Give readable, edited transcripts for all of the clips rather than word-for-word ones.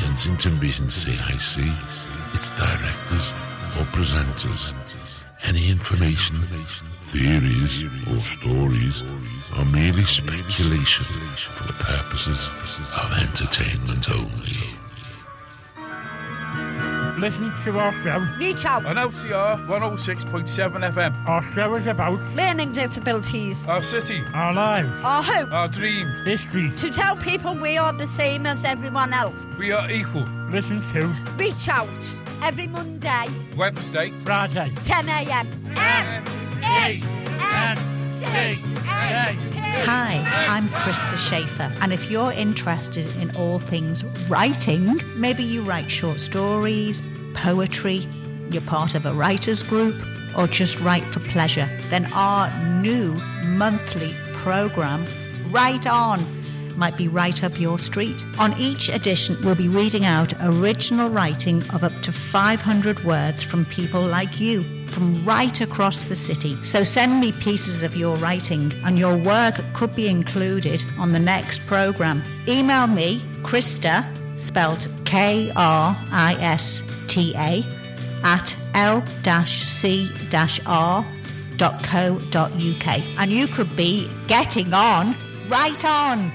Kensington Vision CIC, its directors or presenters. Any information, theories or stories are merely speculation for the purposes of entertainment only. Listen to our show. Reach out. On LCR 106.7 FM. Our show is about learning disabilities, our city, our lives, our hope, our dreams, history. To tell people we are the same as everyone else. We are equal. Listen to Reach Out every Monday, Wednesday, Friday, 10 a.m. Hi, I'm Krista Schaefer, and if you're interested in all things writing, maybe you write short stories, poetry, you're part of a writers group, or just write for pleasure, then our new monthly program, Write On, might be right up your street. On each edition, we'll be reading out original writing of up to 500 words from people like you, from right across the city. So send me pieces of your writing, and your work could be included on the next programme. Email me, Krista, spelled Krista, at l-c-r.co.uk. And you could be getting on right on.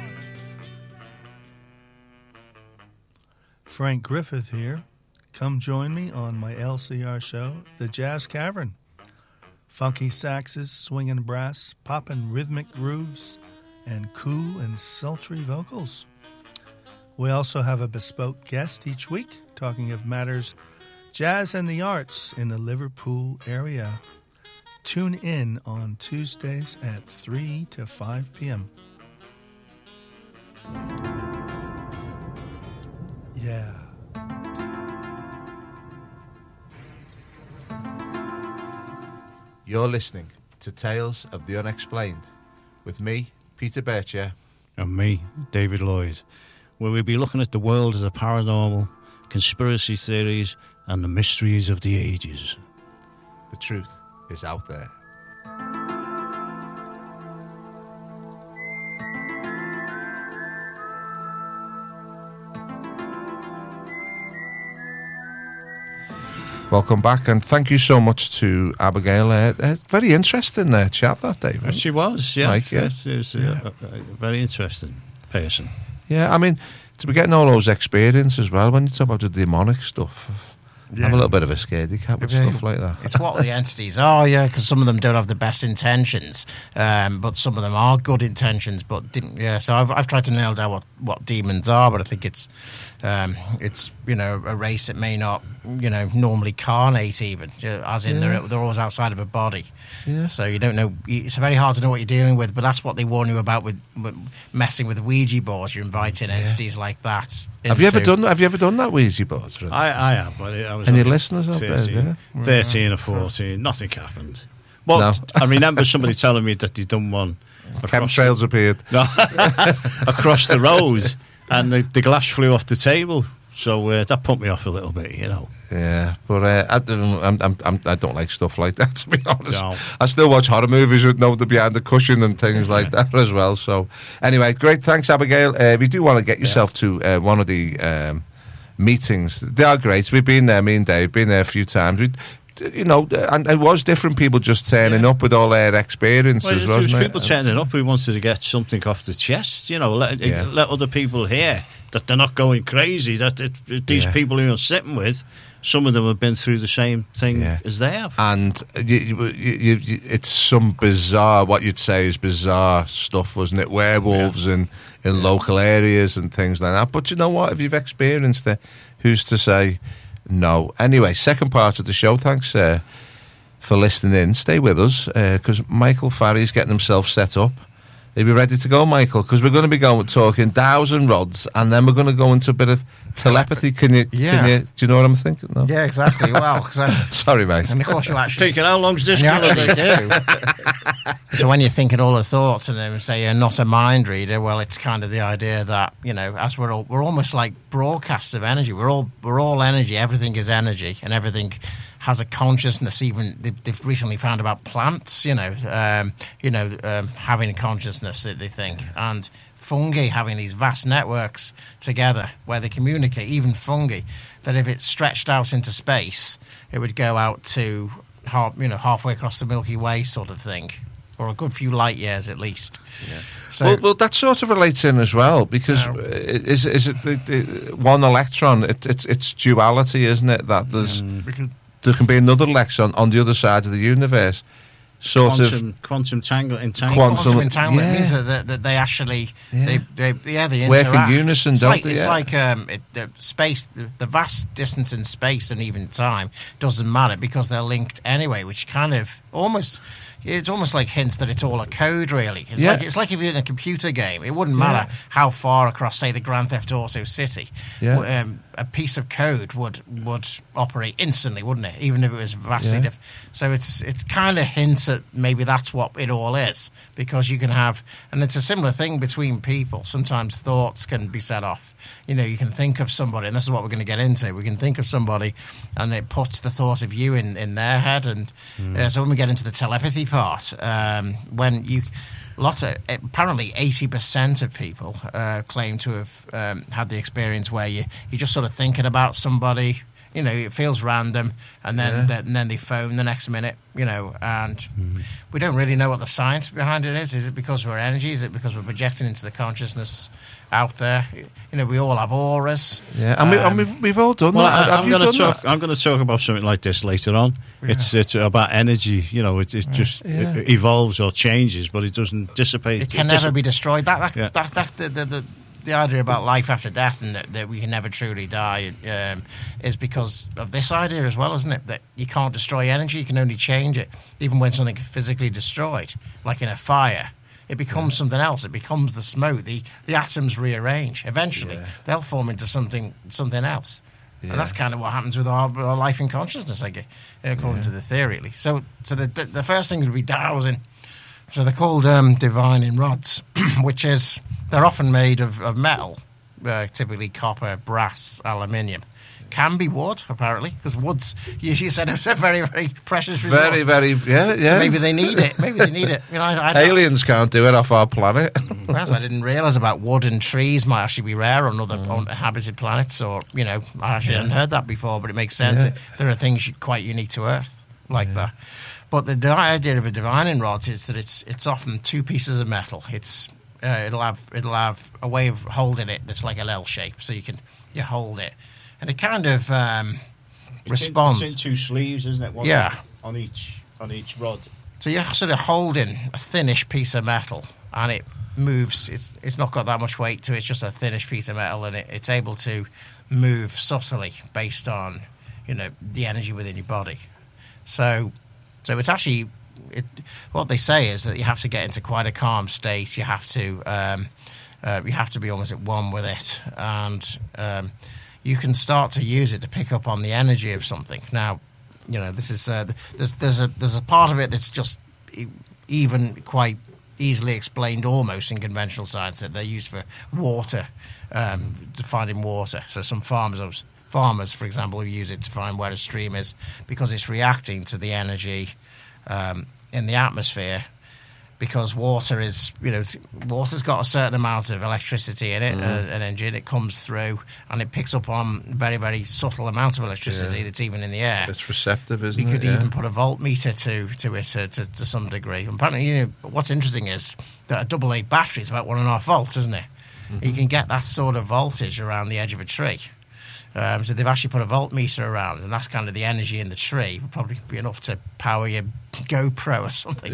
Frank Griffith here. Come join me on my LCR show, The Jazz Cavern. Funky saxes, swinging brass, poppin' rhythmic grooves, and cool and sultry vocals. We also have a bespoke guest each week, talking of matters jazz and the arts in the Liverpool area. Tune in on Tuesdays at 3 to 5 p.m. Yeah. You're listening to Tales of the Unexplained with me, Peter Bircher. And me, David Lloyd, where we'll be looking at the world of the paranormal, conspiracy theories, and the mysteries of the ages. The truth is out there. Welcome back, and thank you so much to Abigail. Very interesting chat that day. She was, yeah. Like, yeah. She was a very interesting person. Yeah, I mean, to be getting all those experiences as well, when you talk about the demonic stuff, I'm a little bit of a scaredy cat with stuff like that. It's what the entities are, yeah, because some of them don't have the best intentions, but some of them are good intentions. But yeah, so I've tried to nail down what demons are, but I think it's a race that may not normally carnate even, as in they're always outside of a body. Yeah. So you don't know. It's very hard to know what you're dealing with. But that's what they warn you about with messing with Ouija boards. You're inviting entities like that. Have you ever done that Ouija boards? Really? I have, but I was. Any listeners out there? Yeah? 13 or 14, nothing happened. Well, no. I remember somebody telling me that they'd done one. Chemtrails appeared. No, across the road, and the glass flew off the table. So that put me off a little bit, Yeah, but I don't like stuff like that, to be honest. No. I still watch horror movies with nobody behind the cushion and things like that as well. So anyway, great. Thanks, Abigail. If you do want to get yourself to one of the meetings, they are great. We've been there, me and Dave, been there a few times. And it was different people just turning up with all their experiences, wasn't it? There was people turning up who wanted to get something off the chest, let other people hear that they're not going crazy, that these people who you're sitting with, some of them have been through the same thing as they have. And it's some bizarre, what you'd say is bizarre stuff, wasn't it? Werewolves in local areas and things like that. But you know what? If you've experienced it, who's to say no? Anyway, second part of the show. Thanks for listening in. Stay with us because Michael Farry's getting himself set up. Are you ready to go, Michael? Because we're going to be talking dowels and rods, and then we're going to go into a bit of telepathy. Can you? Do you know what I'm thinking? No? Yeah, exactly. Well, sorry, mate. And of course, you actually thinking, how long's this going to do? So when you're thinking all the thoughts, and then say you're not a mind reader, well, it's kind of the idea that as we're almost like broadcasts of energy. We're all energy. Everything is energy, and everything has a consciousness. Even they've recently found about plants, having a consciousness that they think. And fungi having these vast networks together where they communicate, even fungi, that if it's stretched out into space, it would go out to halfway across the Milky Way sort of thing, or a good few light years at least. Yeah. So, well, that sort of relates in as well, because is it the one electron? It's duality, isn't it? That there can be another electron on the other side of the universe. Quantum entanglement. Quantum entanglement means that they actually they interact. Work in unison, don't they? It's like the space, the vast distance in space and even time doesn't matter because they're linked anyway, which kind of it's almost like hints that it's all a code, really. It's like if you're in a computer game, it wouldn't matter how far across, say, the Grand Theft Auto City. Yeah. A piece of code would operate instantly, wouldn't it? Even if it was vastly different. So it kind of hints at maybe that's what it all is, because you can have, and it's a similar thing between people. Sometimes thoughts can be set off. You can think of somebody, and this is what we're going to get into. We can think of somebody, and it puts the thought of you in their head. And so when we get into the telepathy part, apparently 80% of people claim to have had the experience where you're just sort of thinking about somebody. It feels random, and then they phone the next minute. And we don't really know what the science behind it is. Is it because we're energy? Is it because we're projecting into the consciousness out there? We all have auras. Yeah, and we've all done that. I'm going to talk about something like this later on. Yeah. It's about energy. It just it evolves or changes, but it doesn't dissipate. It can never be destroyed. The idea about life after death and that we can never truly die is because of this idea as well, isn't it? That you can't destroy energy, you can only change it. Even when something is physically destroyed, like in a fire, it becomes something else. It becomes the smoke. The atoms rearrange. Eventually, they'll form into something else. Yeah. And that's kind of what happens with our life and consciousness, I guess, according to the theory, at least. So the first thing would be dowsing. So they're called divining rods, which is... They're often made of metal, typically copper, brass, aluminium. Can be wood, apparently, because wood's, you said, it's a very, very precious resource. Very, very, So maybe they need it. Aliens can't do it off our planet. I didn't realise about wood and trees might actually be rare on other inhabited planets, or, I actually hadn't heard that before, but it makes sense. There are things quite unique to Earth like that. But the idea of a divining rod is that it's often two pieces of metal. It'll have a way of holding it that's like an L shape, so you hold it, and it kind of responds. It's in two sleeves, isn't it? One on each rod. So you're sort of holding a thinnish piece of metal, and it moves. It's not got that much weight to it. It's just a thinnish piece of metal, and it's able to move subtly based on the energy within your body. So it's actually. What they say is that you have to get into quite a calm state. You have to be almost at one with it, and you can start to use it to pick up on the energy of something. Now, this is there's a part of it that's just even quite easily explained almost in conventional science, that they're used for water, finding water. So some farmers, for example, who use it to find where a stream is because it's reacting to the energy in the atmosphere, because water's got a certain amount of electricity in it, and energy, and it comes through and it picks up on very, very subtle amounts of electricity that's even in the air. It's receptive, isn't it? You could even put a voltmeter to it to some degree. And apparently, what's interesting is that a AA battery is about 1.5 volts, isn't it? You can get that sort of voltage around the edge of a tree. So they've actually put a voltmeter around, and that's kind of the energy in the tree. Would probably be enough to power your GoPro or something,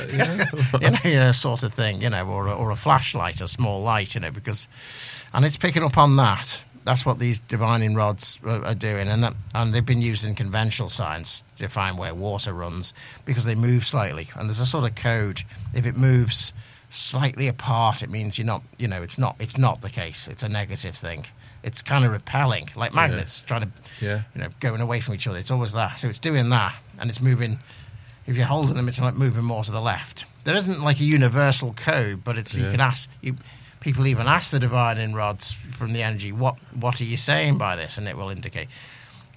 sort of thing, or a flashlight, a small light, and it's picking up on that. That's what these divining rods are doing, and they've been used in conventional science to find where water runs, because they move slightly, and there's a sort of code. If it moves slightly apart, it means it's not the case. It's a negative thing. It's kind of repelling, like magnets trying to, going away from each other. It's always that. So it's doing that, and it's moving. If you're holding them, it's like moving more to the left. There isn't like a universal code, but you can ask. People even ask the divining rods from the energy, what are you saying by this, and it will indicate.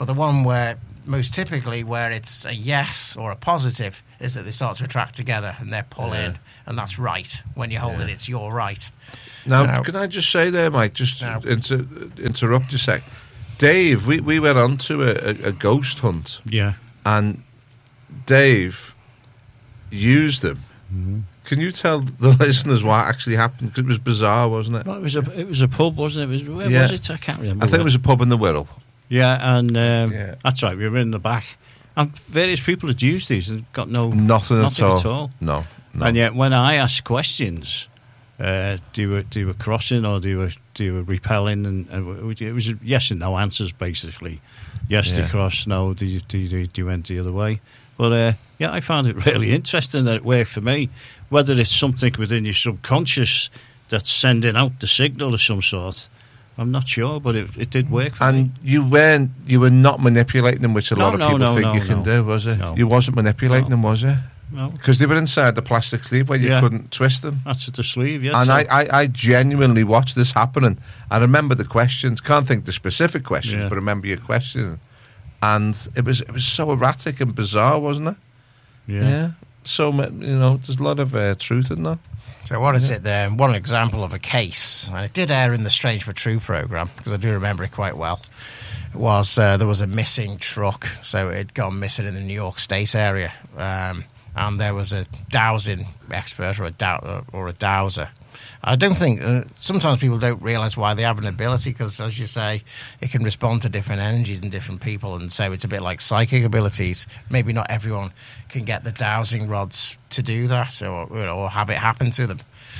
But the one where most typically where it's a yes or a positive is that they start to attract together and they're pulling, and that's right. When you hold it, it's you're right. Now, can I just say there, Mike, just interrupt you a sec. Dave, we went on to a ghost hunt. Yeah. And Dave used them. Mm-hmm. Can you tell the listeners what actually happened? Because it was bizarre, wasn't it? Well, it was a pub, wasn't it? Where was it? I can't remember. I think it was a pub in the Wirral. Yeah, and that's right. We were in the back, and various people had used these and got nothing at all. No. And yet, when I asked questions, do you were crossing or do you were repelling, and it was yes and no answers basically. Yes to cross, no. Do you went the other way? But I found it really interesting that it worked for me. Whether it's something within your subconscious that's sending out the signal of some sort, I'm not sure, but it did work for me. And you were not manipulating them, which a lot of people think you can do, was it? No. You wasn't manipulating them, was it? No. Because they were inside the plastic sleeve where you couldn't twist them. That's the sleeve, yeah. And I genuinely watched this happening. I remember the questions. Can't think the specific questions, but remember your question. And it was so erratic and bizarre, wasn't it? Yeah. So, there's a lot of truth in that. So what is it there? One example of a case, and it did air in the Strange But True programme, because I do remember it quite well. It was there was a missing truck, so it had gone missing in the New York State area, and there was a dowsing expert or a dowser. I don't think sometimes people don't realise why they have an ability, because, as you say, it can respond to different energies and different people, and so it's a bit like psychic abilities. Maybe not everyone can get the dowsing rods to do that, or have it happen to them.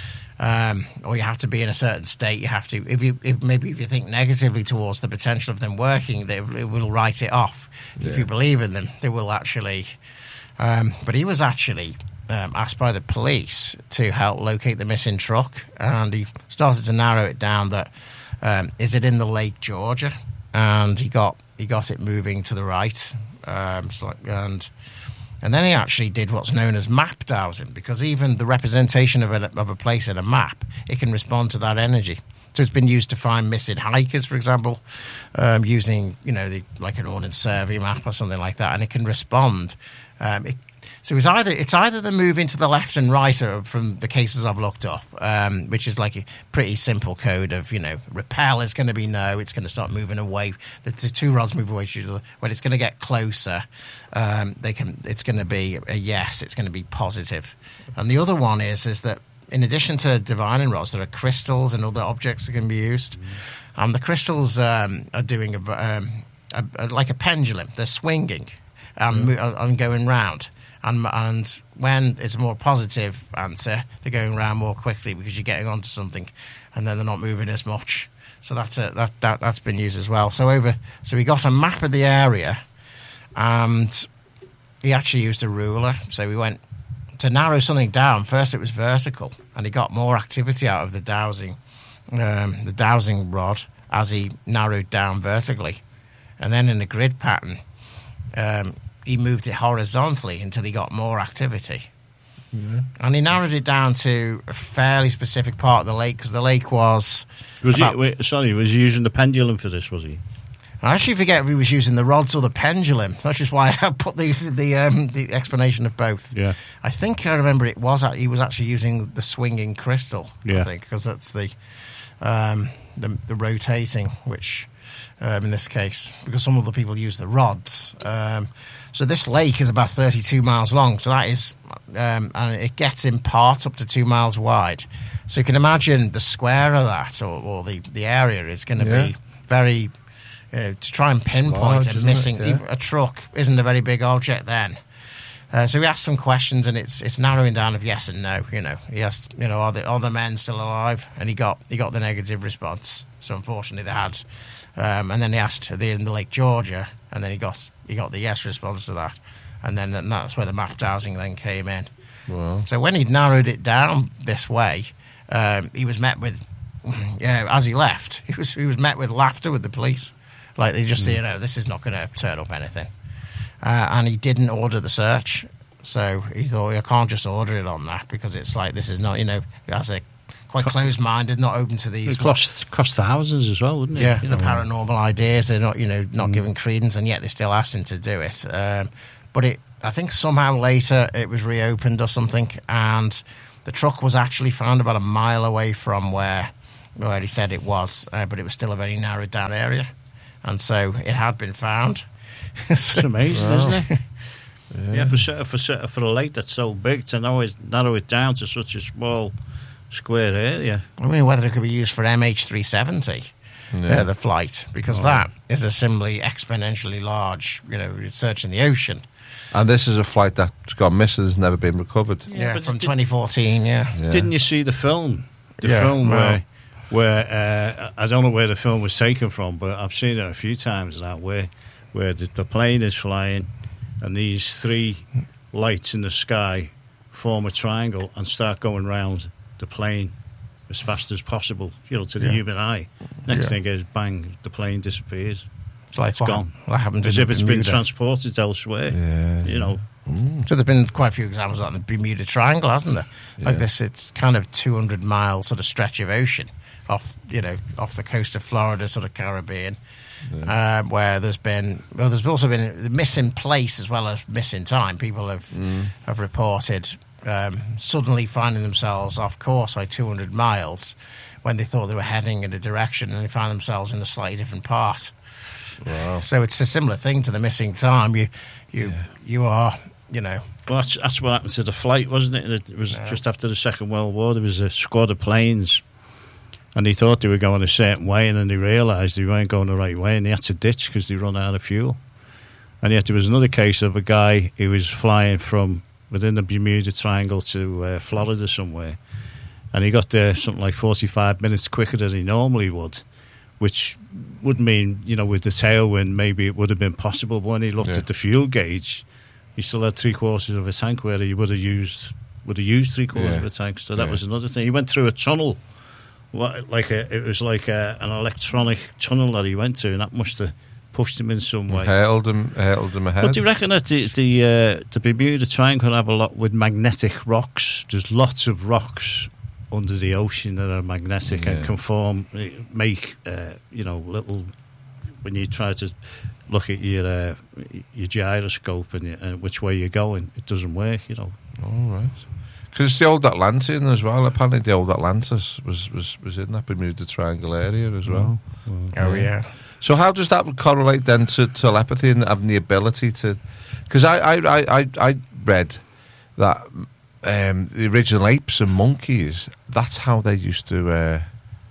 Or you have to be in a certain state. You have to, if you think negatively towards the potential of them working, it will write it off. If you believe in them, they will actually. But he was actually asked by the police to help locate the missing truck, and he started to narrow it down that is it in the Lake Georgia, and he got it moving to the right, and then he actually did what's known as map dowsing, because even the representation of a place in a map, it can respond to that energy. So it's been used to find missing hikers, for example, using like an ordnance survey map or something like that, and it can respond. So it's either the move into the left and right from the cases I've looked up, which is like a pretty simple code of, repel is going to be no, it's going to start moving away. The two rods move away from each other. When it's going to get closer, it's going to be a yes, it's going to be positive. And the other one is that in addition to divining rods, there are crystals and other objects that can be used. And the crystals are doing like a pendulum. They're swinging and going round. And when it's a more positive answer, they're going around more quickly because you're getting onto something, and then they're not moving as much. So that's been used as well. So he got a map of the area, and he actually used a ruler. So we went to narrow something down. First, it was vertical, and he got more activity out of the dowsing rod as he narrowed down vertically, and then in the grid pattern. He moved it horizontally until he got more activity. Yeah. And he narrowed it down to a fairly specific part of the lake, because the lake was... Was he using the pendulum for this, was he? I actually forget if he was using the rods or the pendulum. That's just why I put the explanation of both. Yeah. I think I remember he was actually using the swinging crystal, I think, because that's the rotating, which... in this case, because some of the people use the rods. So this lake is about 32 miles long. So that is, and it gets in parts up to 2 miles wide. So you can imagine the square of that, or the area is going to be very, to try and pinpoint and missing. A truck isn't a very big object then. So we asked some questions, and it's narrowing down of yes and no. He asked, are the men still alive? And he got the negative response. So unfortunately, they had. And then he asked, are they in the Lake Georgia? And then he got the yes response to that. And then that's where the map dowsing then came in. Wow. So when he'd narrowed it down this way, he was met with, as he left, he was met with laughter with the police. Like they just say, this is not going to turn up anything. And he didn't order the search. So he thought, I can't just order it on that, because it's like, this is not, it has a quite closed-minded, not open to these. It cost thousands as well, wouldn't it? Yeah, the paranormal ideas. They're not, not giving credence, and yet they still asked him to do it. But I think somehow later it was reopened or something, and the truck was actually found about a mile away from where he said it was, but it was still a very narrowed down area, and so it had been found. It's amazing, isn't it? Yeah, for a lake that's so big to narrow it down to such a small square area. I mean, whether it could be used for MH370, the flight, because that is a similarly exponentially large, research in the ocean. And this is a flight that's gone missing, has never been recovered. Yeah, from 2014, Didn't you see the film? The film where I don't know where the film was taken from, but I've seen it a few times now, where the plane is flying and these three lights in the sky form a triangle and start going round the plane as fast as possible, to the human eye. Next thing is, bang, the plane disappears. It's like gone. What happened as in if it's Bermuda. been transported elsewhere. So there've been quite a few examples of that in the Bermuda Triangle, hasn't there? Like this, it's kind of 200-mile sort of stretch of ocean off the coast of Florida, sort of Caribbean, where there's also been missing place as well as missing time. People have reported suddenly finding themselves off course by 200 miles when they thought they were heading in a direction, and they found themselves in a slightly different part. Wow. So it's a similar thing to the missing time. You are. Well, that's what happened to the flight, wasn't it? It was just after the Second World War. There was a squad of planes, and they thought they were going a certain way, and then they realised they weren't going the right way, and they had to ditch because they run out of fuel. And yet there was another case of a guy who was flying from within the Bermuda Triangle to Florida somewhere, and he got there something like 45 minutes quicker than he normally would, which would mean, with the tailwind, maybe it would have been possible. But when he looked at the fuel gauge, he still had 3/4 of a tank where he would have used 3/4 of a tank. So that was another thing. He went through a tunnel, it was like an electronic tunnel that he went to, and that must have pushed him in some way. Held him ahead. But do you reckon that the Bermuda Triangle have a lot with magnetic rocks? There's lots of rocks under the ocean that are magnetic and can make little. When you try to look at your gyroscope and which way you're going, it doesn't work. All right. Because it's the old Atlantean as well. Apparently, the old Atlantis was in that Bermuda Triangle area as well. Oh yeah. So how does that correlate then to telepathy and having the ability to? Because I read that the original apes and monkeys, that's how they used to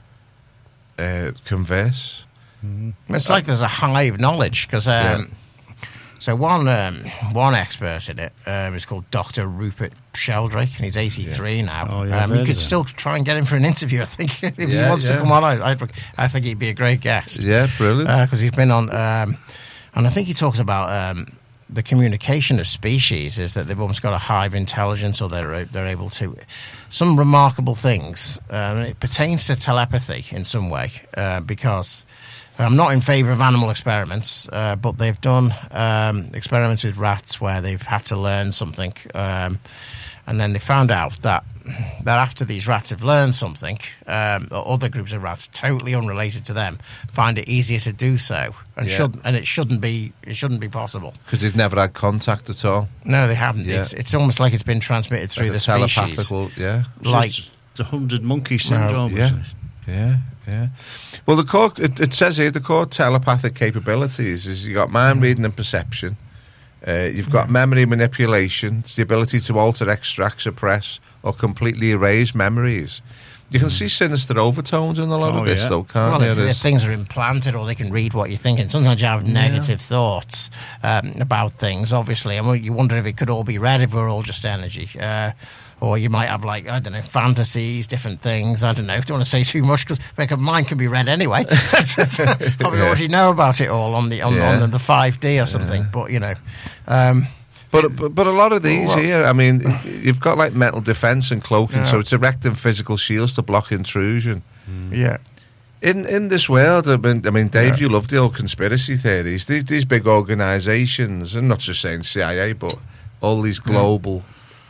converse. Mm-hmm. It's like there's a hive knowledge because so one expert in it is called Dr. Rupert Sheldrake, and he's 83 now. Oh, yeah, you could still try and get him for an interview, I think, if he wants to come on. I think he'd be a great guest. Yeah, brilliant. Because he's been on, and I think he talks about the communication of species is that they've almost got a hive intelligence, or they're able to some remarkable things. It pertains to telepathy in some way because. I'm not in favour of animal experiments, but they've done experiments with rats where they've had to learn something, and then they found out that after these rats have learned something, other groups of rats totally unrelated to them find it easier to do so, and it shouldn't be possible because they've never had contact at all. No, they haven't. Yeah. It's almost like it's been transmitted through the species. Like the 100 monkey syndrome. Yeah. Well, it says here the core telepathic capabilities is you got mind reading and perception. You've got memory manipulation. It's the ability to alter, extract, suppress, or completely erase memories. You can see sinister overtones in a lot of this, though, can't you? If things are implanted, or they can read what you're thinking. Sometimes you have negative thoughts about things, obviously, and you wonder if it could all be read, if we're all just energy. Or you might have, fantasies, different things. I don't know. Don't want to say too much because mine can be read anyway. Probably already know about it all on the 5D or something. But But a lot of these here, I mean, you've got like metal defence and cloaking, so it's erecting physical shields to block intrusion. Yeah. In this world, I mean, Dave, you love the old conspiracy theories. These big organisations, I'm not just saying CIA, but all these global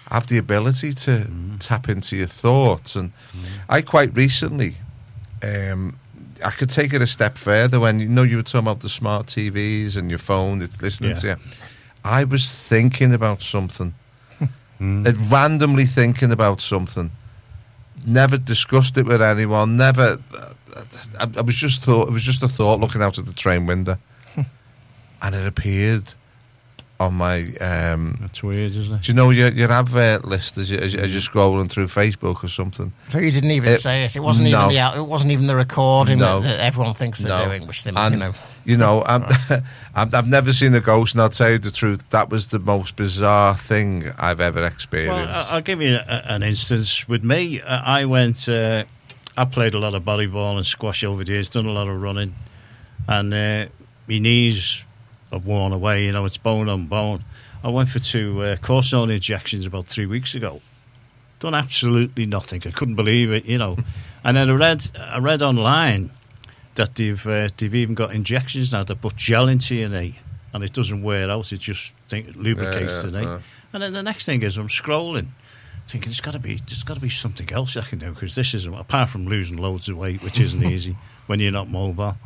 have the ability to tap into your thoughts. And I quite recently, I could take it a step further when, you were talking about the smart TVs and your phone, it's listening to you. I was thinking about something, randomly thinking about something, never discussed it with anyone, never, I was just thought, it was just a thought looking out of the train window. And it appeared on my... That's weird, isn't it? Do you know your advert list as you're scrolling through Facebook or something? So you didn't even say it. It wasn't even it wasn't even the recording that everyone thinks they're doing, which they, I've never seen a ghost, and I'll tell you the truth, that was the most bizarre thing I've ever experienced. Well, I'll give you an instance. With me, I went... I played a lot of volleyball and squash over the years, done a lot of running, and my knees have worn away, it's bone on bone. I went for 2 cortisone injections about 3 weeks ago. Done absolutely nothing. I couldn't believe it, And then I read online that they've even got injections now that put gel into your knee, and it doesn't wear out. It just lubricates the knee. And then the next thing is I'm scrolling, thinking there's got to be something else I can do, because this isn't, apart from losing loads of weight, which isn't easy when you're not mobile.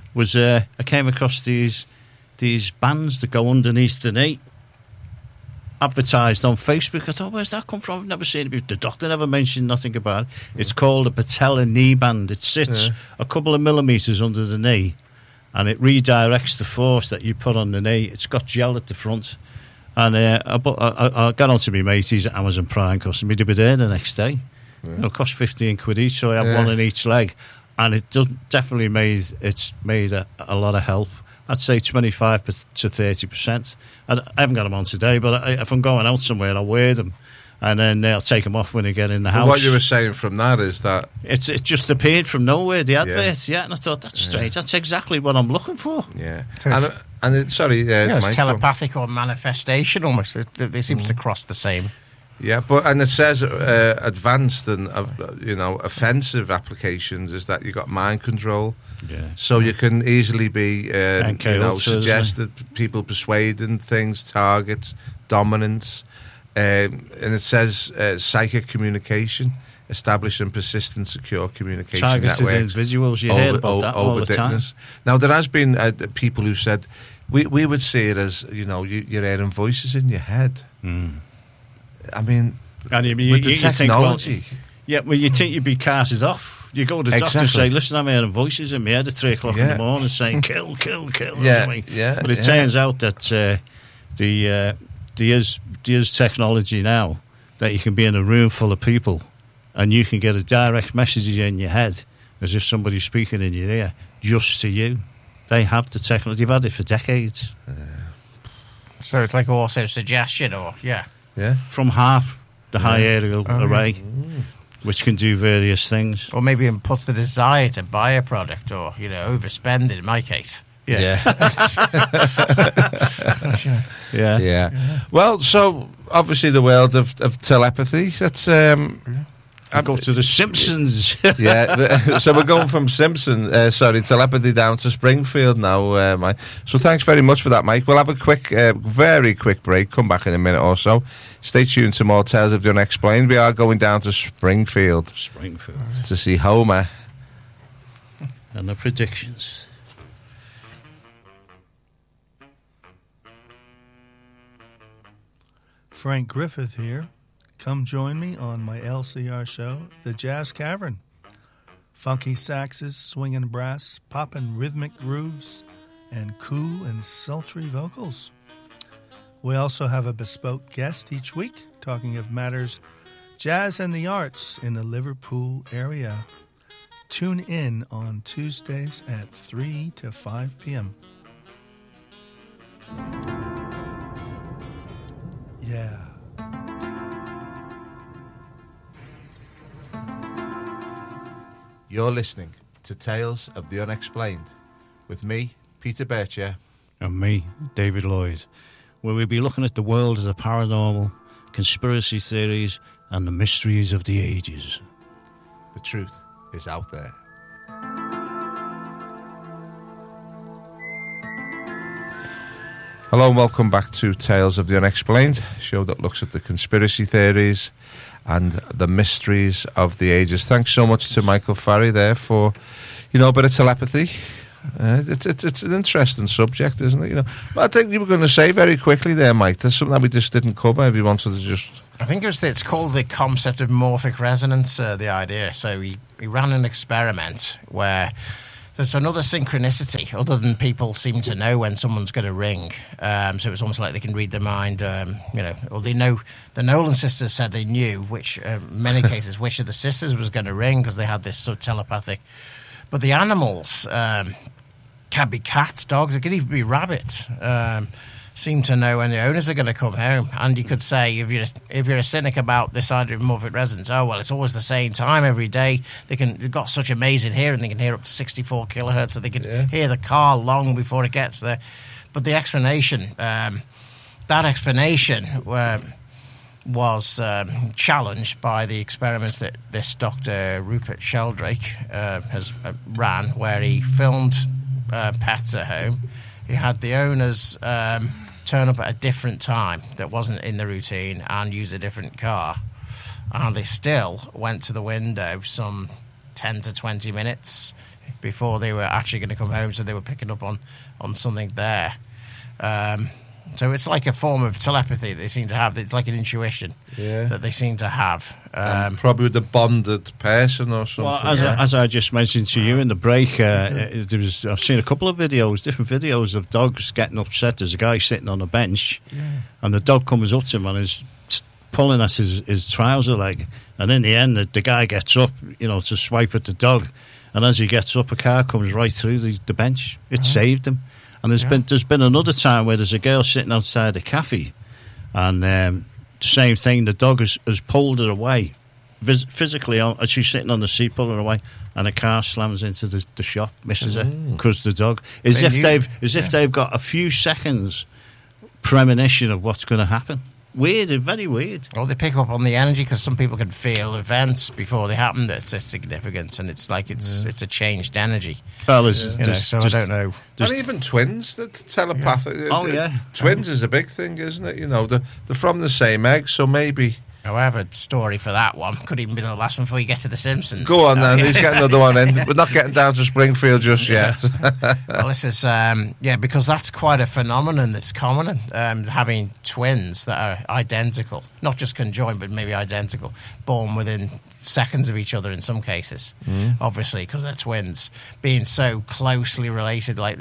I came across these bands that go underneath the knee, advertised on Facebook. I thought, where's that come from? I've never seen it before. The doctor never mentioned nothing about it. It's called a patella knee band. It sits a couple of millimetres under the knee, and it redirects the force that you put on the knee. It's got gel at the front. And I got on to my mate, he's at Amazon Prime customer. He'd be there the next day. It cost £15 each, so I had one in each leg. And it definitely made a lot of help. I'd say 25 to 30%. I haven't got them on today, but if I'm going out somewhere, I'll wear them, and then I'll take them off when I get in the house. What you were saying from that is that it just appeared from nowhere, the advert, and I thought, that's strange. That's exactly what I'm looking for. Yeah, so it's telepathic or manifestation almost. It seems to cross the same. Yeah, and it says advanced and offensive applications is that you got mind control. Yeah. So you can easily be suggested, people persuading things, targets, dominance, and it says psychic communication, establishing persistent, secure communication targeted networks. Individuals, you hear about that all the time. Now there has been people who said we would see it as you're hearing voices in your head. I mean, with the technology. You think you'd be carted off. You go to the doctor and say, listen, I'm hearing voices in my head at 3 o'clock in the morning saying, kill, kill, kill. But it turns out that there is technology now that you can be in a room full of people and you can get a direct message in your head as if somebody's speaking in your ear just to you. They have the technology. They've had it for decades. So it's like also suggestion from HARP, the High Aerial Array, which can do various things. Or maybe it puts the desire to buy a product or, overspend it in my case. Yeah. Well, so obviously the world of telepathy, that's... I go to the Simpsons. So we're going from telepathy down to Springfield now, Mike. So thanks very much for that, Mike. We'll have a very quick break. Come back in a minute or so. Stay tuned to more Tales of the Unexplained. We are going down to Springfield to see Homer. And the predictions. Frank Griffith here. Come join me on my LCR show, The Jazz Cavern. Funky saxes, swinging brass, popping rhythmic grooves, and cool and sultry vocals. We also have a bespoke guest each week, talking of matters jazz and the arts in the Liverpool area. Tune in on Tuesdays at 3 to 5 p.m. Yeah. You're listening to Tales of the Unexplained with me, Peter Bircher. And me, David Lloyd, where we'll be looking at the world of the paranormal, conspiracy theories, and the mysteries of the ages. The truth is out there. Hello and welcome back to Tales of the Unexplained, a show that looks at the conspiracy theories and the mysteries of the ages. Thanks so much to Michael Farry there for, a bit of telepathy. It's an interesting subject, isn't it? But I think you were going to say very quickly there, Mike, there's something that we just didn't cover. If you wanted to just... I think it's called the concept of morphic resonance, the idea. So he ran an experiment where there's another synchronicity other than people seem to know when someone's going to ring. So it's almost like they can read their mind, or they know. The Nolan sisters said they knew which, in many cases, which of the sisters was going to ring because they had this sort of telepathic. But the animals can be cats, dogs, it could even be rabbits. Seem to know when the owners are going to come home. And you could say, if you're a cynic about this idea of morphic resonance, it's always the same time every day. They've got such amazing hearing, they can hear up to 64 kilohertz, so they can hear the car long before it gets there. But the explanation, was challenged by the experiments that this Dr. Rupert Sheldrake has ran, where he filmed pets at home. He had the owners turn up at a different time that wasn't in the routine and use a different car. And they still went to the window some 10 to 20 minutes before they were actually going to come home, so they were picking up on something there. So it's like a form of telepathy they seem to have. It's like an intuition that they seem to have. Probably with a bonded person or something. Well, as I just mentioned to you in the break, I've seen a couple of different videos of dogs getting upset. There's a guy sitting on a bench, and the dog comes up to him and is pulling at his trouser leg. And in the end, the guy gets up, to swipe at the dog. And as he gets up, a car comes right through the bench. It saved him. And there's been another time where there's a girl sitting outside a cafe, and the same thing. The dog has pulled her away, physically. As she's sitting on the seat, pulling her away, and a car slams into the shop, misses her because the dog. As if they've got a few seconds premonition of what's going to happen. Weird, very weird. Well, they pick up on the energy because some people can feel events before they happen that's significant, and it's like it's a changed energy. Well, so I don't know. And even twins, that telepathic. Twins is a big thing, isn't it? They're from the same egg, so maybe. However, story for that one could even be the last one before you get to The Simpsons. Go on then, he's getting another one in. We're not getting down to Springfield just yet. Well, this is, because that's quite a phenomenon that's common, having twins that are identical, not just conjoined, but maybe identical, born within seconds of each other in some cases, obviously, because they're twins, being so closely related, like,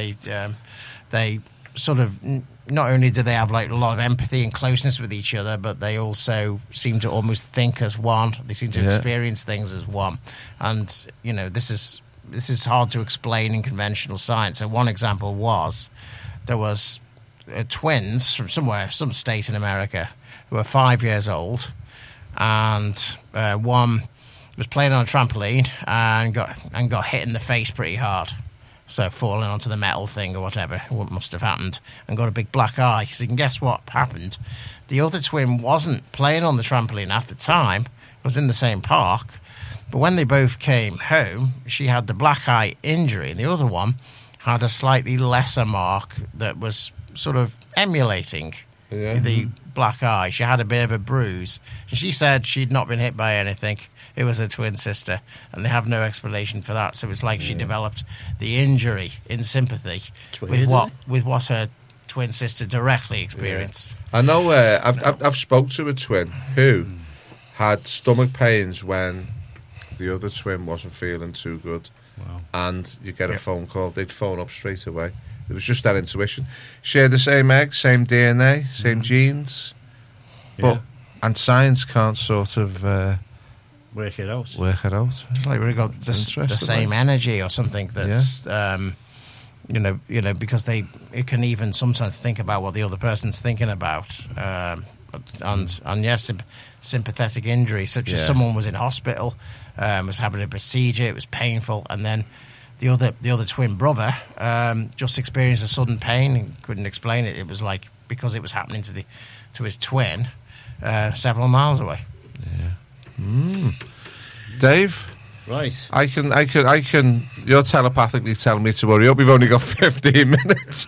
they sort of... Not only do they have like a lot of empathy and closeness with each other, but they also seem to almost think as one. They seem to experience things as one. And, this is hard to explain in conventional science. So one example was there was twins from some state in America who were 5 years old, and one was playing on a trampoline and got hit in the face pretty hard. So falling onto the metal thing or whatever, what must have happened, and got a big black eye. So you can guess what happened. The other twin wasn't playing on the trampoline at the time, was in the same park, but when they both came home, she had the black eye injury, and the other one had a slightly lesser mark that was sort of emulating the black eye. She had a bit of a bruise. And she said she'd not been hit by anything. It was a twin sister, and they have no explanation for that. So it's like she developed the injury in sympathy with what her twin sister directly experienced. I know. I've spoke to a twin who had stomach pains when the other twin wasn't feeling too good. Wow. And you get a phone call. They'd phone up straight away. It was just that intuition. Share the same egg, same DNA, same genes, and science can't sort of work it out. It's like we've got the same energy or something that's because it can even sometimes think about what the other person's thinking about, and yes, sympathetic injury, such as someone was in hospital, was having a procedure, it was painful, and then the other twin brother just experienced a sudden pain and couldn't explain it. It was like because it was happening to his twin several miles away. Dave, Right. I can. You're telepathically telling me to hurry up. We've only got 15 minutes.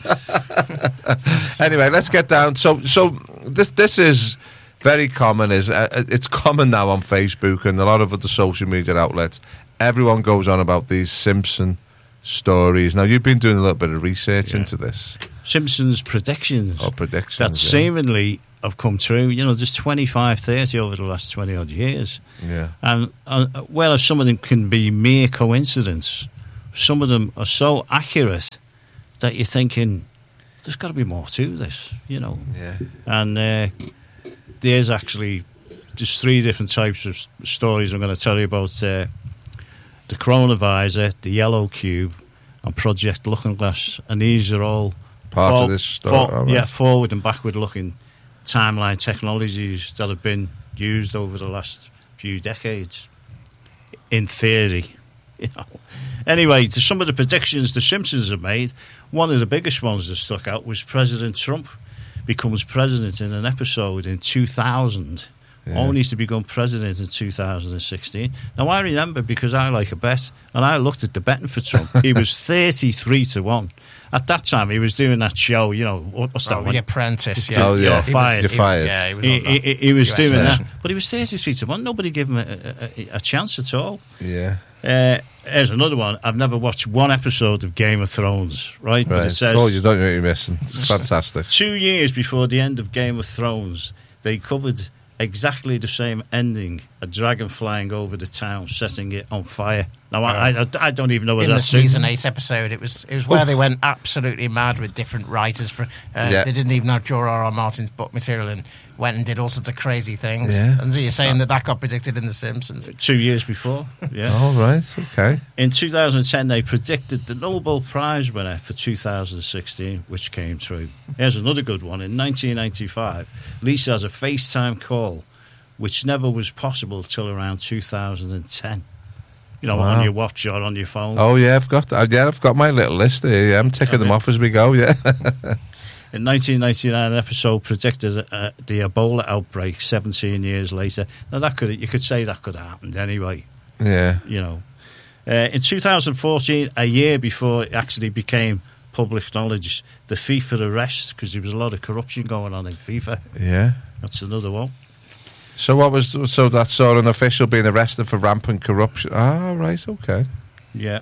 Anyway, let's get down. So this is very common. It's common now on Facebook and a lot of other social media outlets. Everyone goes on about these Simpson stories. Now, you've been doing a little bit of research into this. Simpsons predictions. Oh, predictions. That seemingly have come true. You know, there's 25, 30 over the last 20-odd years. Yeah. And whereas some of them can be mere coincidence, some of them are so accurate that you're thinking, there's got to be more to this, you know. Yeah. And there's 3 different types of stories I'm going to tell you about. The Chronovisor, the Yellow Cube, and Project Looking Glass, and these are all part of this story. Forward and backward looking timeline technologies that have been used over the last few decades. In theory, you know. Anyway, to some of the predictions the Simpsons have made, one of the biggest ones that stuck out was President Trump becomes president in an episode in 2000. Yeah. Only to become president in 2016. Now, I remember because I like a bet, and I looked at the betting for Trump. He was 33-1. At that time, he was doing that show, you know, what's that one? The Apprentice, yeah. You're fired. You're fired. Yeah, he was US doing version. that. But he was 33-1. Nobody gave him a chance at all. Yeah. Here's another one. I've never watched one episode of Game of Thrones, right? But it says, you don't know what you're missing. It's fantastic. 2 years before the end of Game of Thrones, they covered exactly the same ending: a dragon flying over the town, setting it on fire. Now, I don't even know whether in the that's season 8 episode, it was where they went absolutely mad with different writers. They didn't even have George R.R. Martin's book material and went and did all sorts of crazy things. Yeah. And so you're saying that got predicted in The Simpsons? 2 years before. Yeah. All right. Okay. In 2010, they predicted the Nobel Prize winner for 2016, which came true. Here's another good one. In 1995, Lisa has a FaceTime call, which never was possible till around 2010. You know, on your watch or on your phone. Oh yeah, I've got that. Yeah, I've got my little list here. Yeah, I'm ticking them off as we go. Yeah. In 1999, an episode predicted the Ebola outbreak 17 years later. Now, you could say that could have happened anyway. Yeah. You know. In 2014, a year before it actually became public knowledge, the FIFA arrest, because there was a lot of corruption going on in FIFA. Yeah. That's another one. So that saw an official being arrested for rampant corruption. Ah, right, okay. Yeah.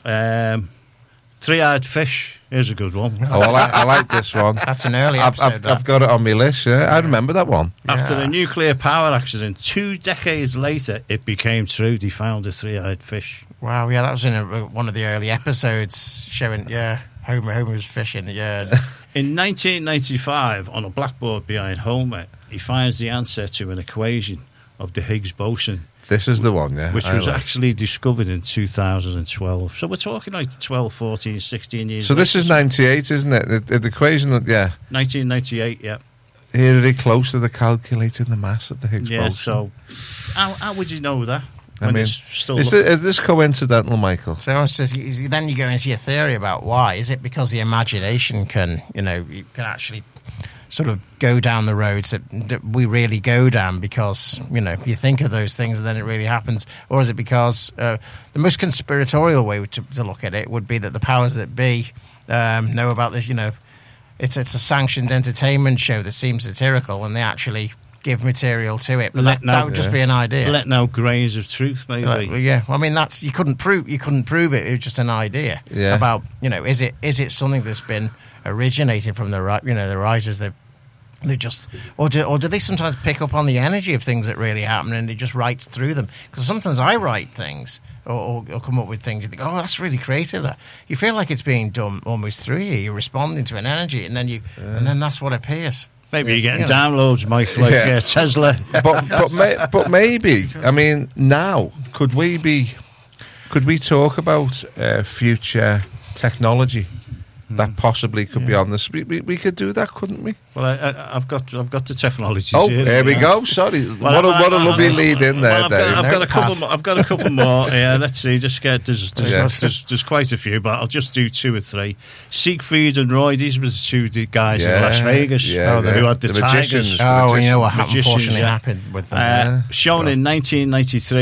Three-eyed fish. Here's a good one. Oh, I like this one. That's an early episode. I've got it on my list. Yeah, I remember that one. After a nuclear power accident, 2 decades later, it became true. They found a three-eyed fish. Wow, yeah, that was in one of the early episodes showing, Homer was fishing, yeah. In 1995, on a blackboard behind Homer, he finds the answer to an equation of the Higgs boson. This is the one, yeah. Which was actually discovered in 2012. So we're talking like 12, 14, 16 years. So this is 98, isn't it? The equation, yeah. 1998, yeah. Eerily close to the calculating the mass of the Higgs boson. Yeah, so how would you know that? I mean, is this coincidental, Michael? So then you go into your theory about why. Is it because the imagination can actually sort of go down the roads that we really go down because, you think of those things and then it really happens? Or is it because the most conspiratorial way to look at it would be that the powers that be know about this, it's a sanctioned entertainment show that seems satirical and they actually give material to it, but that would just be an idea. Letting out grains of truth, maybe. Yeah, I mean you couldn't prove it. It was just an idea about is it something that's been originated from the writers that they just or do they sometimes pick up on the energy of things that really happen and it just writes through them? Because sometimes I write things or come up with things you think, oh, that's really creative. You feel like it's being done almost through you. You're responding to an energy, and then that's what appears. Maybe you're getting downloads, Mike, like Tesla. But maybe, I mean, now could we talk about future technology that possibly could be on this? We could do that, couldn't we? Well, I've got the technology. Oh, here we go. Sorry, what a lovely lead in there, Dave. I've got a couple more. Yeah, let's see. Just get there's quite a few, but I'll just do 2 or 3. Siegfried and Roy. These were the 2 guys in Las Vegas who had the tigers. Oh, you know what unfortunately happened with them. Shown in 1993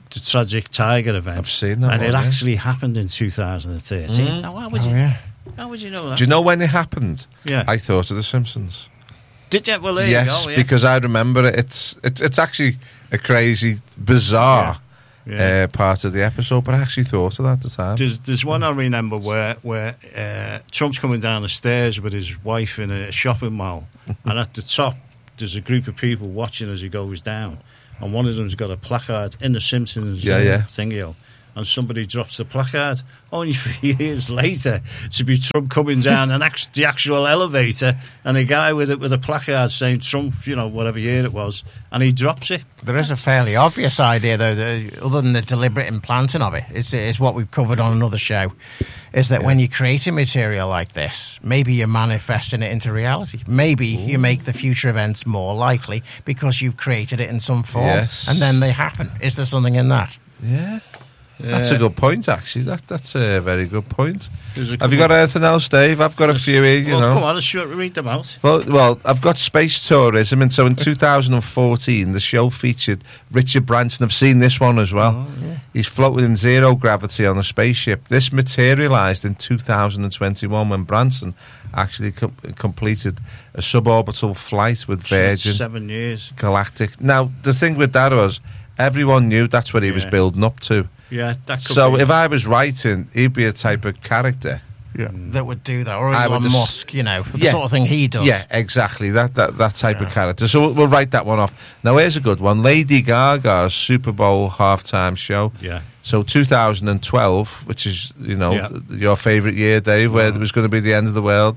the tragic Tiger event. I've seen that and one, it yeah. actually happened in 2013. Now, how would you know that? Do you know when it happened? Yeah. I thought of The Simpsons. Did you? Well, there Yes, you go. Yeah. because I remember it. It's actually a crazy, bizarre part of the episode, but I actually thought of that at the time. There's one I remember where Trump's coming down the stairs with his wife in a shopping mall, and at the top there's a group of people watching as he goes down, and one of them's got a placard in the Simpsons thingy, and somebody drops the placard. Only 3 years later to be Trump coming down the actual elevator, and a guy with a placard saying Trump, whatever year it was, and he drops it. There is a fairly obvious idea, though, other than the deliberate implanting of it. It's what we've covered on another show, is that when you're creating material like this, maybe you're manifesting it into reality. Maybe you make the future events more likely because you've created it in some form, and then they happen. Is there something in that? Yeah. That's a good point, actually. That's a very good point. Have you got anything else, Dave? I've got a few here, you know. Come on, let's read them out. Well, I've got space tourism, and so in 2014, the show featured Richard Branson. I've seen this one as well. Oh, yeah. He's floating in zero gravity on a spaceship. This materialised in 2021 when Branson actually completed a suborbital flight with Virgin. 7 years. Galactic. Now, the thing with that was, everyone knew that's what he was building up to. Yeah, that could so be. If I was writing, he'd be a type of character that would do that, or Elon Musk, the sort of thing he does. Yeah, exactly, that type of character. So we'll write that one off. Now here's a good one: Lady Gaga's Super Bowl halftime show. Yeah. So 2012, which is your favourite year, Dave, where it was going to be the end of the world.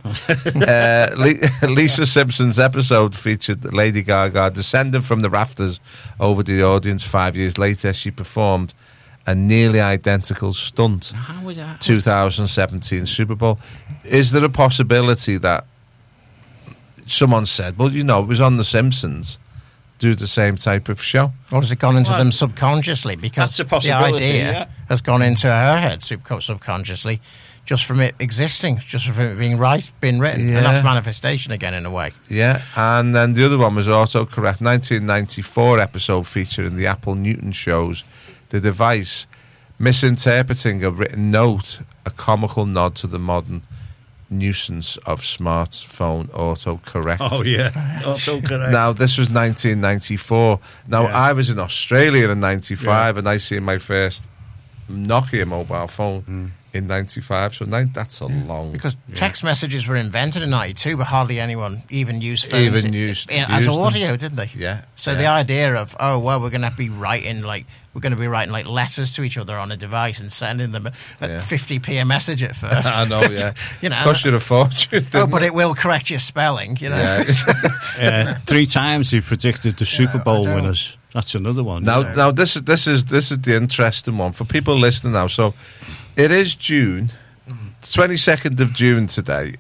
Lisa Simpson's episode featured Lady Gaga descending from the rafters over the audience. 5 years later, she performed a nearly identical stunt. 2017 Super Bowl. Is there a possibility that someone said, well, it was on The Simpsons, do the same type of show? Or has it gone into them subconsciously? Because the idea has gone into her head subconsciously, just from it existing, just from it being written. And that's manifestation again, in a way. Yeah, and then the other one was also correct. 1994 episode featuring the Apple Newton shows the device misinterpreting a written note, a comical nod to the modern nuisance of smartphone autocorrect. Oh, yeah, autocorrect. Now, this was 1994. Now, I was in Australia in 95, and I seen my first Nokia mobile phone in 95, so that's a long... Because text messages were invented in 92, but hardly anyone even used phones as audio, didn't they? Yeah. So the idea of, we're going to be writing letters to each other on a device and sending them at 50p a message at first. I know, yeah. Cost you a fortune, but it will correct your spelling, Yeah. 3 times he predicted the Super Bowl winners. That's another one. Now this is the interesting one for people listening now. So it is June, 22nd of June today,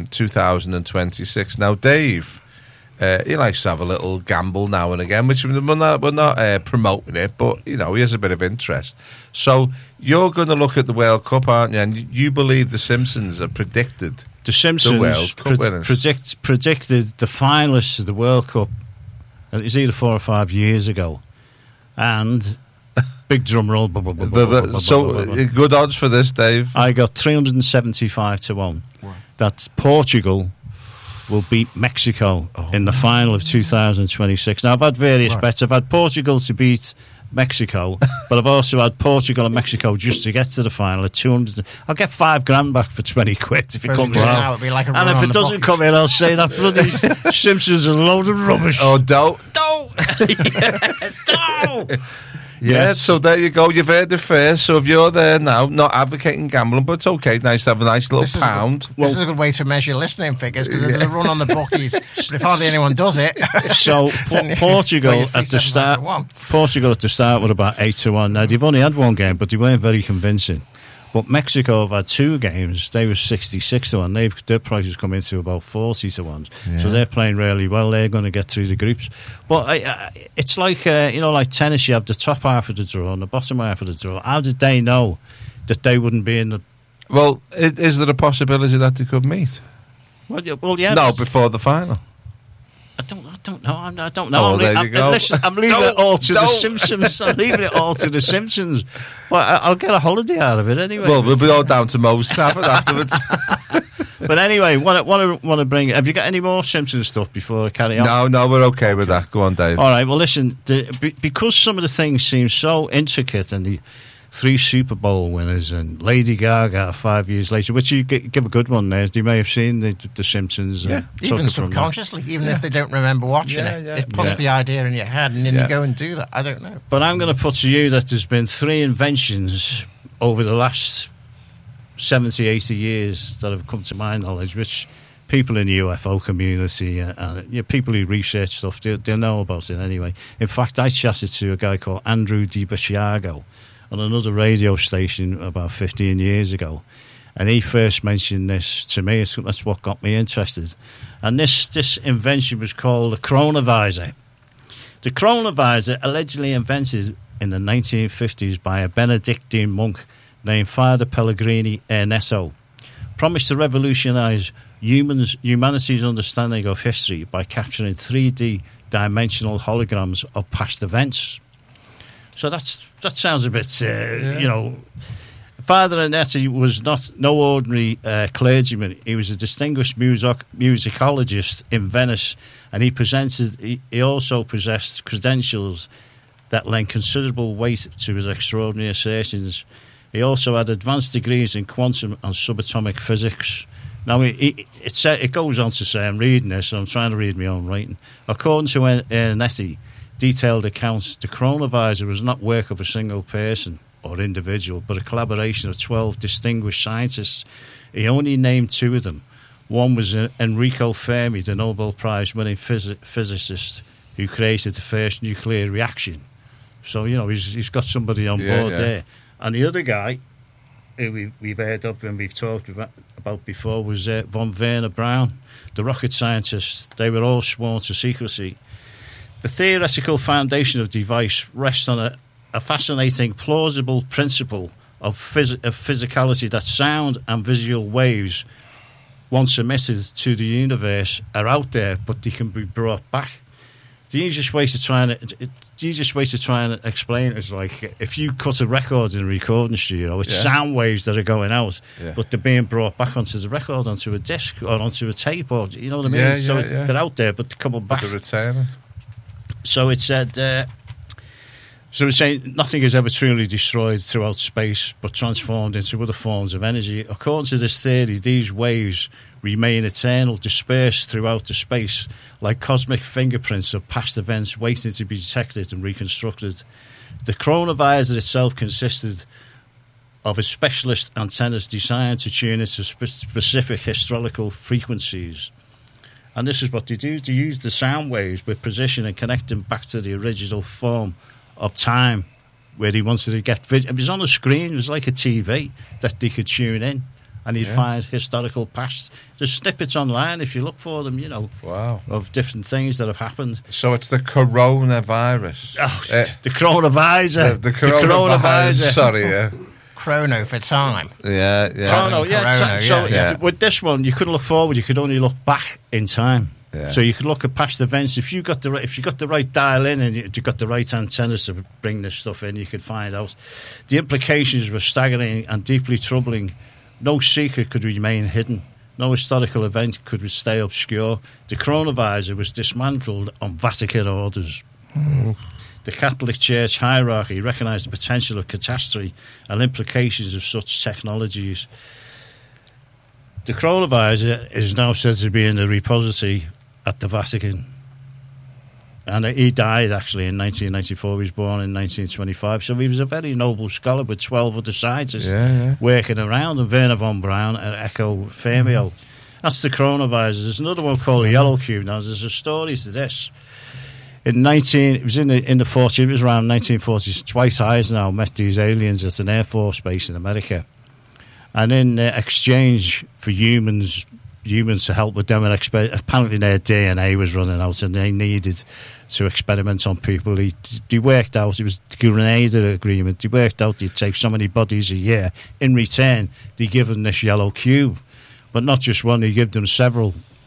2026. Now, Dave, he likes to have a little gamble now and again, which we're not promoting it, but he has a bit of interest. So you're going to look at the World Cup, aren't you? And you believe the Simpsons have predicted the Simpsons World Cup winners. predicted the finalists of the World Cup. It was either 4 or 5 years ago, and big drum roll. So good odds for this, Dave. I got 375 to 1 that Portugal will beat Mexico in the final of 2026. Now, I've had various bets. I've had Portugal to beat Mexico, but I've also had Portugal and Mexico just to get to the final at 200. I'll get $5,000 back for 20 quid if it comes out. Like and if it doesn't come in, I'll say that bloody Simpsons is a load of rubbish. Oh, don't. Yes. So there you go. You've heard it first. So if you're there now, not advocating gambling, but it's okay. Nice to have a nice little pound. This is a good way to measure listening figures, because there's a run on the bookies, but if hardly anyone does it. So Portugal at the start were about 8 to 1. Now they've only had one game, but they weren't very convincing. But Mexico have had 2 games. They were 66 to 1. Their prices come into about 40 to 1. Yeah. So they're playing really well. They're going to get through the groups. But it's like like tennis. You have the top half of the draw and the bottom half of the draw. How did they know that they wouldn't be in the? Well, is there a possibility that they could meet? Well, yeah. No, before the final. I don't know. I don't know. Oh, there you go. Listen, I'm leaving it all to the Simpsons. I'm leaving it all to the Simpsons. Well, I'll get a holiday out of it anyway. Well, we'll be all down to Moe's Tavern afterwards. But anyway, want to bring. Have you got any more Simpsons stuff before I carry on? No, we're okay with that. Go on, Dave. All right. Well, listen. Because some of the things seem so intricate, and the 3 Super Bowl winners and Lady Gaga 5 years later, which you give a good one there. You may have seen the Simpsons. Yeah, even subconsciously, even if they don't remember watching it. It puts the idea in your head and then you go and do that. I don't know. But I'm going to put to you that there's been 3 inventions over the last 70, 80 years that have come to my knowledge, which people in the UFO community and people who research stuff, they'll know about it anyway. In fact, I chatted to a guy called Andrew DiBasiago on another radio station about 15 years ago, and he first mentioned this to me. That's what got me interested. And this invention was called the chronovisor. The chronovisor, allegedly invented in the 1950s by a Benedictine monk named Father Pellegrini Ernesto, promised to revolutionise humanity's understanding of history by capturing 3D dimensional holograms of past events. So that sounds a bit, Father Ernesto was no ordinary clergyman. He was a distinguished musicologist in Venice, and he also possessed credentials that lent considerable weight to his extraordinary assertions. He also had advanced degrees in quantum and subatomic physics. Now, it goes on to say, I'm reading this, so I'm trying to read my own writing. According to Ernesto, detailed accounts, the chronovisor was not work of a single person or individual, but a collaboration of 12 distinguished scientists. He only named 2 of them. One was Enrico Fermi, the Nobel Prize-winning physicist who created the first nuclear reaction. So, he's got somebody on board there. And the other guy, who we've heard of and we've talked about before, was von Werner Braun, the rocket scientist. They were all sworn to secrecy. The theoretical foundation of the device rests on a fascinating, plausible principle of physicality that sound and visual waves, once emitted to the universe, are out there, but they can be brought back. The easiest way to try and explain it is like if you cut a record in a recording studio, it's sound waves that are going out, but they're being brought back onto the record, onto a disc or onto a tape, or you know what I mean? They're out there, but they're coming back. They're returning. So it said. So it's saying nothing is ever truly destroyed throughout space, but transformed into other forms of energy. According to this theory, these waves remain eternal, dispersed throughout the space, like cosmic fingerprints of past events waiting to be detected and reconstructed. The chronovisor itself consisted of a specialist antennas designed to tune into specific historical frequencies. And this is what they do. They use the sound waves with precision and connect them back to the original form of time where they wanted to get... It was on the screen. It was like a TV that they could tune in. And you'd find historical past. There's snippets online if you look for them, of different things that have happened. So it's the coronavirus. Oh, the chronovisor. The coronavirus. Sorry, Chrono for time. Yeah. Chrono, with this one, you couldn't look forward. You could only look back in time. Yeah. So you could look at past events. If you got the right dial in and you got the right antennas to bring this stuff in, you could find out. The implications were staggering and deeply troubling. No secret could remain hidden. No historical event could stay obscure. The chronovisor was dismantled on Vatican orders. The Catholic Church hierarchy recognised the potential of catastrophe and implications of such technologies. The chronovisor is now said to be in the repository at the Vatican. And he died actually in 1994. He was born in 1925. So he was a very noble scholar with 12 other scientists working around, and Werner von Braun and Enrico Fermi. That's the chronovisor. There's another one called the Yellow Cube. Now, there's a story to this. It was in the 40s. It was around 1940s. Dwight Eisenhower met these aliens at an Air Force base in America. And in exchange for humans to help with them, and apparently their DNA was running out and they needed to experiment on people. They worked out, it was the Grenada Agreement, they worked out they'd take so many bodies a year. In return, they give them this yellow cube. But not just one, they give them several.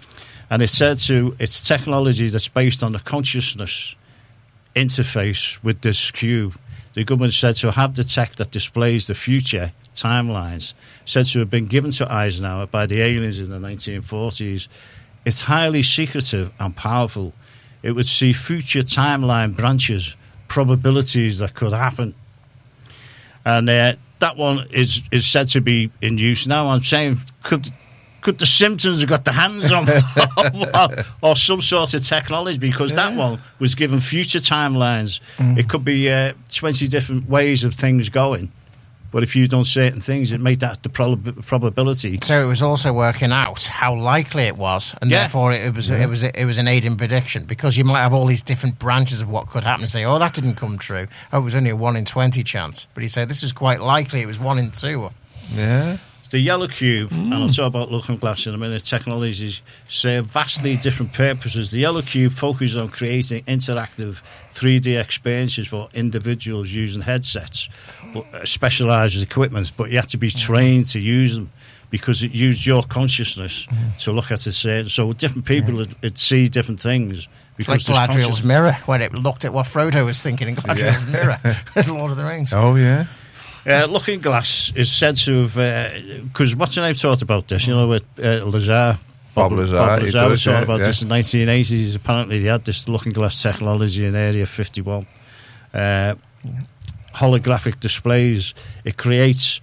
And it's technology that's based on the consciousness interface with this cube. The government said to have the tech that displays the future timelines, said to have been given to Eisenhower by the aliens in the 1940s. It's highly secretive and powerful. It would see future timeline branches, probabilities that could happen. And that one is said to be in use now. I'm saying, could the Simpsons have got their hands on or some sort of technology? Because that one was given future timelines. It could be 20 different ways of things going. But if you done certain things, it made that the probability. So it was also working out how likely it was, and therefore it was an aiding prediction, because you might have all these different branches of what could happen and say, oh, that didn't come true. Oh, it was only a 1 in 20 chance. But he said this is quite likely. It was 1 in 2. Yeah. The yellow cube, and I'll talk about looking glass in a minute, technologies serve vastly different purposes. The yellow cube focuses on creating interactive 3D experiences for individuals using headsets, specialised equipment, but you have to be trained to use them because it used your consciousness to look at it. So different people would see different things. Because like Galadriel's mirror, when it looked at what Frodo was thinking in Galadriel's mirror, Lord of the Rings. Oh, yeah. Looking Glass is said to have, because what's your name talked about this, with Lazar. Bob Lazar. Bob Lazar was talking about this in the 1980s. Apparently they had this Looking Glass technology in Area 51. Holographic displays. It creates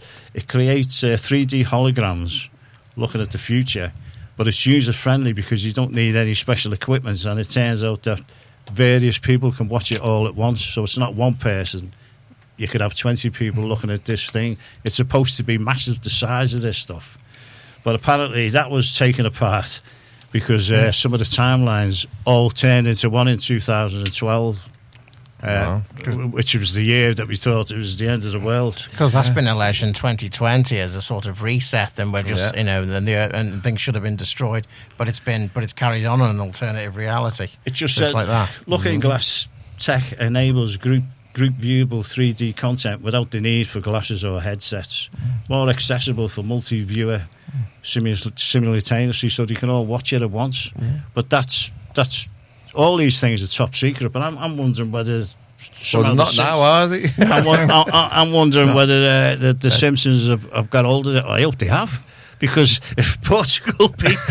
3D holograms looking at the future, but it's user-friendly because you don't need any special equipment, and it turns out that various people can watch it all at once, so it's not one person. You could have 20 people looking at this thing. It's supposed to be massive, the size of this stuff. But apparently that was taken apart because some of the timelines all turned into one in 2012, which was the year that we thought it was the end of the world. Because that's been alleged in 2020 as a sort of reset, and we're just, and things should have been destroyed. But it's carried on an alternative reality. It just said like that. Looking Glass tech enables group viewable 3D content without the need for glasses or headsets. More accessible for multi-viewer simultaneously, so they can all watch it at once. But that's all these things are top secret. But I'm wondering whether. Well, not now, are they? I'm wondering whether the Simpsons have got hold of it. I hope they have. Because if Portugal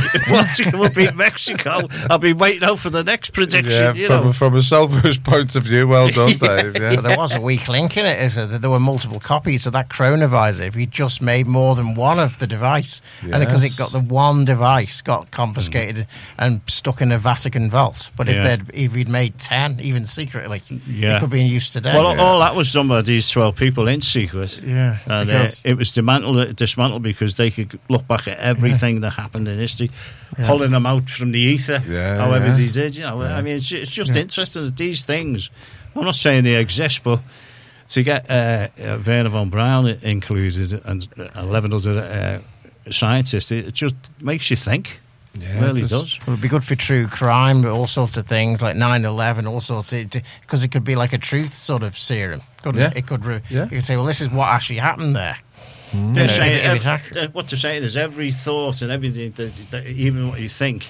beat Mexico, I'll be waiting out for the next prediction. From a selfish point of view, well done, Dave. Yeah. There was a weak link in it, is there were multiple copies of that chronovisor. If you just made more than one of the device, and because it got the one device got confiscated and stuck in a Vatican vault. But if he'd made 10, even secretly, it could be in use today. Well, all that was done by these 12 people in secret. Yeah, and it was dismantled because they could look back at everything that happened in history, pulling them out from the ether, however they did. I mean, it's just interesting that these things. I'm not saying they exist, but to get Werner von Braun included and 11 other scientists, it just makes you think. Yeah, it really does. It would be good for true crime, all sorts of things like 9/11, all sorts of, because it could be like a truth sort of serum. It could. You could say, well, this is what actually happened there. What they're saying is every thought and everything, even what you think.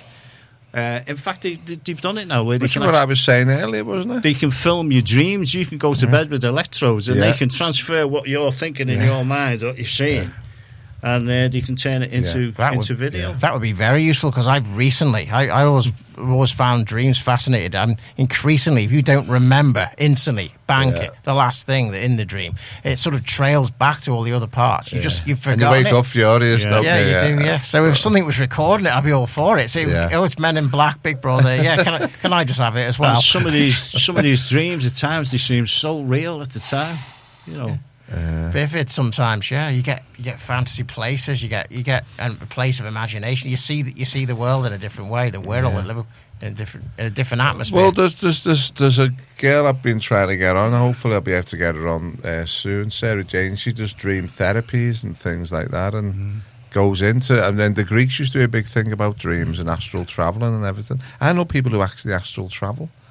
In fact, they've done it now. Which is what I was saying earlier, wasn't it? They can film your dreams. You can go to bed with electrodes, and they can transfer what you're thinking in your mind, what you're seeing. And they can turn it into video. That would be very useful, because I've recently, I always found dreams fascinated. Increasingly, if you don't remember instantly, the last thing in the dream, it sort of trails back to all the other parts. You've forgotten and you wake up furious. You do. Yeah. So if something was recording it, I'd be all for it. It's Men in Black, Big Brother. Yeah, can I just have it as well? And some of these dreams, at times, they seem so real at the time. Vivid sometimes, you get fantasy places, you get a place of imagination. You see the world in a different way. The world in a different atmosphere. Well, there's a girl I've been trying to get on. Hopefully, I'll be able to get her on soon. Sarah Jane. She does dream therapies and things like that, and goes into. And then the Greeks used to do a big thing about dreams and astral traveling and everything. I know people who actually astral travel.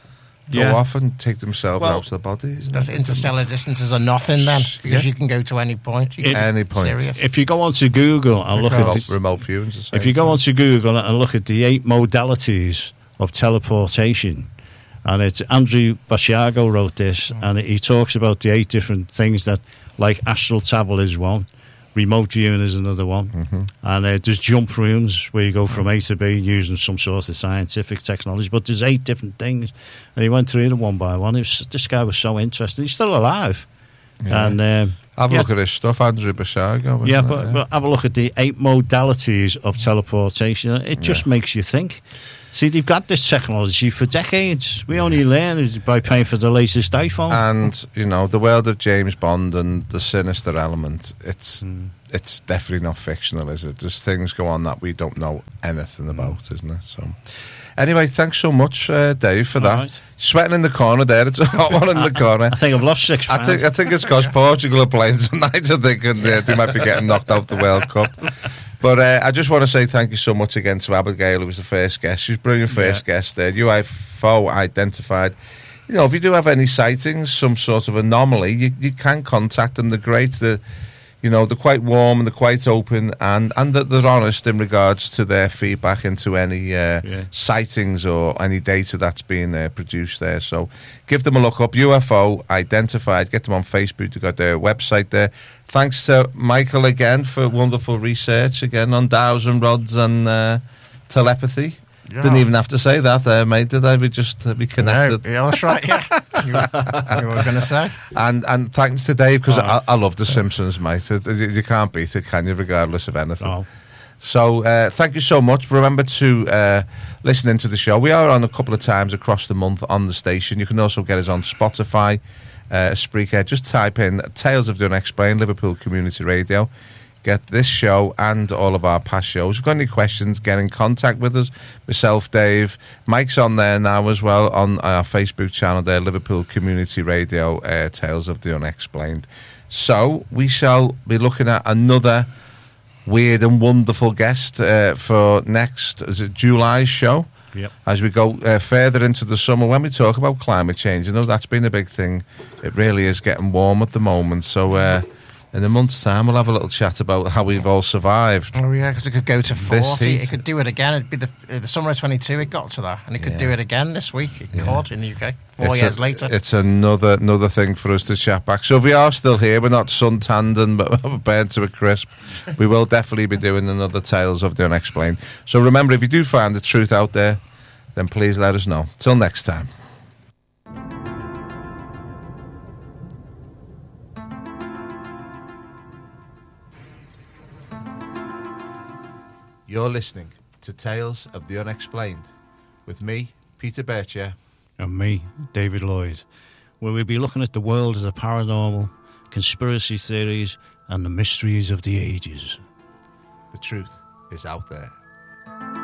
go off and take themselves out of the body. That's interstellar distances are nothing then, because you can go to any point. Any point. Serious. If you go onto Google and look at remote viewing, if you go onto Google and look at the 8 modalities of teleportation, and it's Andrew Basiago wrote this, and he talks about the 8 different things that, like astral travel is one, remote viewing is another one, and there's jump rooms where you go from A to B using some sort of scientific technology. But there's 8 different things, and he went through them one by one. This guy was so interested. He's still alive, and have a look at his stuff, Andrew Basiago. But have a look at the 8 modalities of teleportation. It just makes you think. See, they've got this technology for decades. We only learn it by paying for the latest iPhone. And, you know, the world of James Bond and the sinister element, it's definitely not fictional, is it? There's things go on that we don't know anything about, isn't it? So, anyway, thanks so much, Dave, for that. Right. Sweating in the corner there. It's a hot one in the corner. I think I've lost 6 pounds. I think it's because Portugal are playing tonight, I think, and they might be getting knocked out the World Cup. But I just want to say thank you so much again to Abigail, who was the first guest. She was a brilliant first guest there. UFO identified. You know, if you do have any sightings, some sort of anomaly, you can contact them. They're great. They're quite warm and they're quite open, and they're honest in regards to their feedback into any sightings or any data that's being produced there. So give them a look up. UFO identified. Get them on Facebook. They've got their website there. Thanks to Michael again for wonderful research again on dowels and rods and telepathy. Yeah. Didn't even have to say that there, mate, did I? We connected. No, yeah, that's right, yeah. you were going to say. And thanks to Dave, because I love The Simpsons, mate. You can't beat it, can you, regardless of anything? Oh. So thank you so much. Remember to listen into the show. We are on a couple of times across the month on the station. You can also get us on Spotify, Spreaker. Just type in Tales of the Unexplained, Liverpool Community Radio. Get this show and all of our past shows. If you've got any questions, get in contact with us. Myself, Dave. Mike's on there now as well on our Facebook channel there, Liverpool Community Radio, Tales of the Unexplained. So we shall be looking at another weird and wonderful guest for next, is it July's show? Yep. As we go further into the summer, when we talk about climate change, you know, that's been a big thing. It really is getting warm at the moment. So in a month's time, we'll have a little chat about how we've all survived. Oh, yeah, because it could go to 40. It could do it again. It'd be the summer of 22, it got to that. And it could do it again this week. It could in the UK. 4 years later. It's another thing for us to chat back. So if we are still here, we're not suntanned and burnt to a crisp. We will definitely be doing another Tales of the Unexplained. So remember, if you do find the truth out there, then please let us know. Till next time. You're listening to Tales of the Unexplained with me, Peter Bircher. And me, David Lloyd, where we'll be looking at the world of the paranormal, conspiracy theories, and the mysteries of the ages. The truth is out there.